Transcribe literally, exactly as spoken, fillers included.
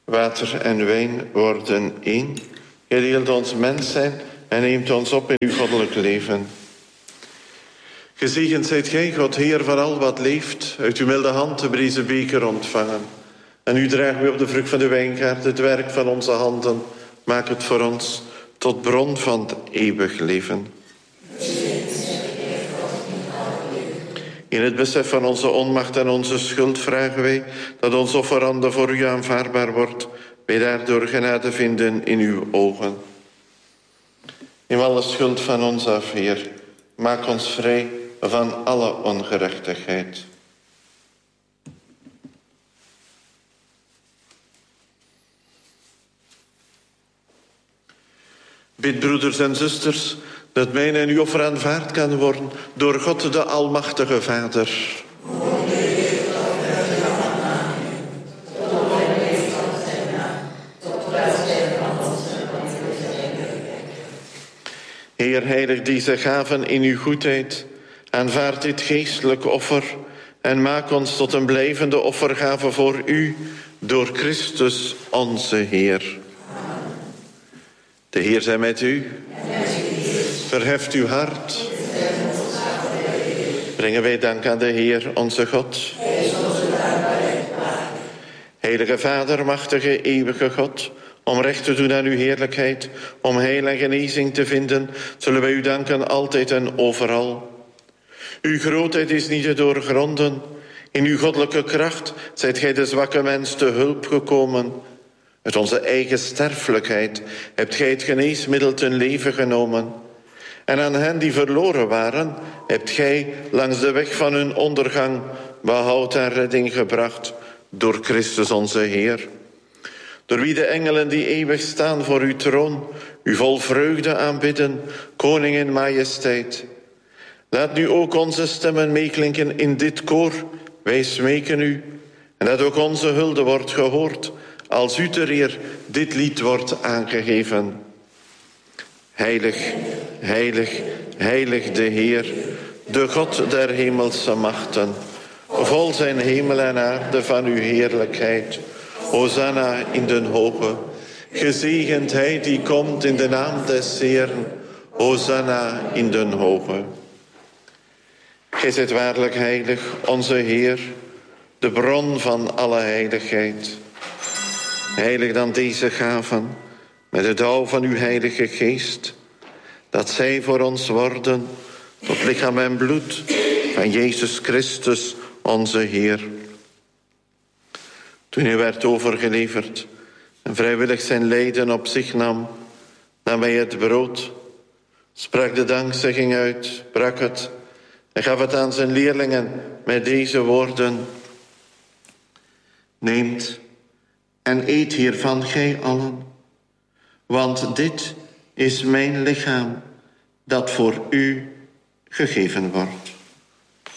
Water en wijn worden één. Gij deelt ons mens zijn en neemt ons op in uw goddelijk leven. Gezegend zijt gij, God, Heer van al wat leeft, uit uw milde hand de breeze beker ontvangen. En u draagt u op de vrucht van de wijngaard, het werk van onze handen. Maak het voor ons tot bron van het eeuwig leven. In het besef van onze onmacht en onze schuld vragen wij dat ons offerande voor u aanvaardbaar wordt. Wij daardoor genade vinden in uw ogen. Neem alle schuld van ons af, Heer. Maak ons vrij van alle ongerechtigheid. Bid, broeders en zusters, dat mijn en uw offer aanvaard kan worden door God de Almachtige Vader. Heer, heilig deze gaven in uw goedheid. Aanvaard dit geestelijke offer en maak ons tot een blijvende offergave voor u door Christus onze Heer. De Heer zij met u. Verheft uw hart. Brengen wij dank aan de Heer, onze God. Heilige Vader, machtige, eeuwige God, om recht te doen aan uw heerlijkheid, om heil en genezing te vinden, zullen wij u danken altijd en overal. Uw grootheid is niet te doorgronden. In uw goddelijke kracht zijt gij de zwakke mens te hulp gekomen. Uit onze eigen sterfelijkheid hebt gij het geneesmiddel ten leven genomen. En aan hen die verloren waren, hebt gij langs de weg van hun ondergang behoud en redding gebracht door Christus onze Heer. Door wie de engelen die eeuwig staan voor uw troon, u vol vreugde aanbidden, koning in majesteit. Laat nu ook onze stemmen meeklinken in dit koor, wij smeken u. En dat ook onze hulde wordt gehoord, als u ter eer dit lied wordt aangegeven. Heilig, heilig, heilig de Heer, de God der hemelse machten. Vol zijn hemel en aarde van uw heerlijkheid. Hosanna in den hoge. Gezegend hij die komt in de naam des Heeren. Hosanna in den hoge. Gij zijt waarlijk heilig, onze Heer, de bron van alle heiligheid. Heilig dan deze gaven, met het dauw van uw heilige geest, dat zij voor ons worden tot lichaam en bloed van Jezus Christus, onze Heer. Toen hij werd overgeleverd en vrijwillig zijn lijden op zich nam, nam hij het brood, sprak de dankzegging uit, brak het en gaf het aan zijn leerlingen met deze woorden: Neemt en eet hiervan gij allen, want dit is mijn lichaam dat voor u gegeven wordt.